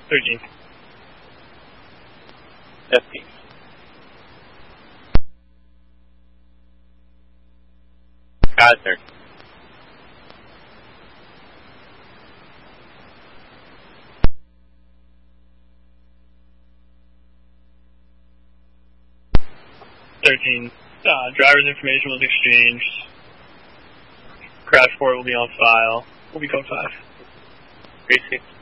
13. FP. Got 30. Driver's information was exchanged. Crash report will be on file. Will be code 5. 36.